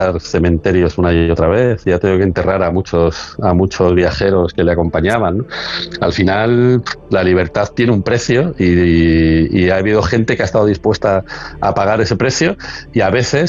cementerios una y otra vez, y ha tenido que enterrar a muchos viajeros que le acompañaban, ¿no? Al final, la libertad tiene un precio y ha habido gente que ha estado dispuesta a pagar ese precio, y a veces